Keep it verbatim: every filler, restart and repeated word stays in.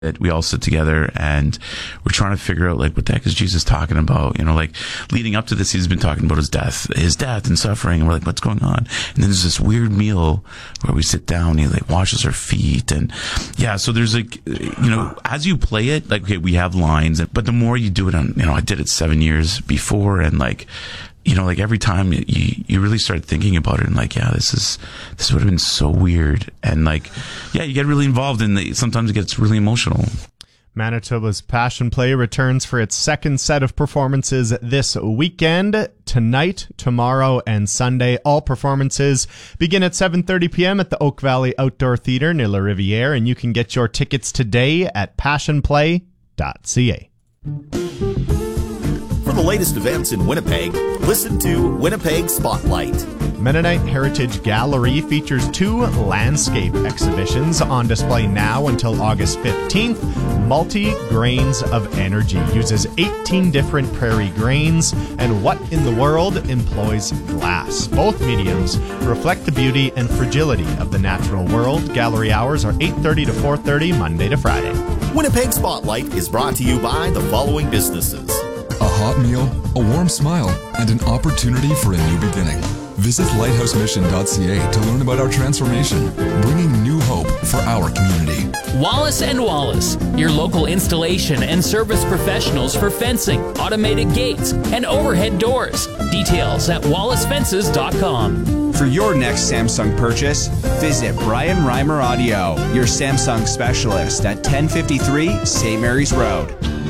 We all sit together and we're trying to figure out, like, what the heck is Jesus talking about? You know, like, leading up to this, he's been talking about his death, his death and suffering. And we're like, what's going on? And then there's this weird meal where we sit down and he, like, washes our feet. And yeah, so there's, like, you know, as you play it, like, okay, we have lines, but the more you do it on, you know, I did it seven years before, and, like, you know, like, every time you, you really start thinking about it and, like, yeah, this is, this would have been so weird. And, like, yeah, you get really involved and the, sometimes it gets really emotional. Manitoba's Passion Play returns for its second set of performances this weekend, tonight, tomorrow, and Sunday. All performances begin at seven thirty p.m. at the Oak Valley Outdoor Theatre near La Riviere, and you can get your tickets today at passion play dot c a. For the latest events in Winnipeg, listen to Winnipeg Spotlight. Mennonite Heritage Gallery features two landscape exhibitions on display now until August fifteenth. Multi-Grains of Energy uses eighteen different prairie grains, and What in the World employs glass. Both mediums reflect the beauty and fragility of the natural world. Gallery hours are eight thirty to four thirty, Monday to Friday. Winnipeg Spotlight is brought to you by the following businesses. A hot meal, a warm smile, and an opportunity for a new beginning. Visit lighthouse mission dot c a to learn about our transformation, bringing new hope for our community. Wallace and Wallace, your local installation and service professionals for fencing, automated gates, and overhead doors. Details at wallace fences dot com. For your next Samsung purchase, visit Brian Reimer Audio, your Samsung specialist at ten fifty-three Saint Mary's Road.